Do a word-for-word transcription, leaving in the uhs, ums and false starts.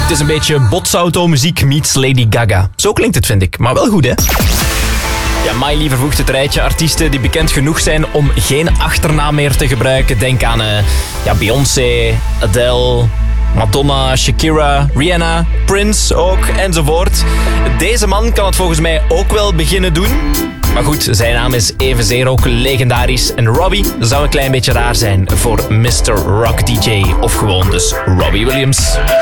Het is een beetje botsauto-muziek meets Lady Gaga. Zo klinkt het, vind ik. Maar wel goed, hè? Ja, Miley vervoegt het rijtje artiesten die bekend genoeg zijn om geen achternaam meer te gebruiken. Denk aan uh, ja, Beyoncé, Adele, Madonna, Shakira, Rihanna, Prince ook, enzovoort. Deze man kan het volgens mij ook wel beginnen doen. Maar goed, zijn naam is evenzeer ook legendarisch. En Robbie zou een klein beetje raar zijn voor mister Rock D J. Of gewoon dus Robbie Williams.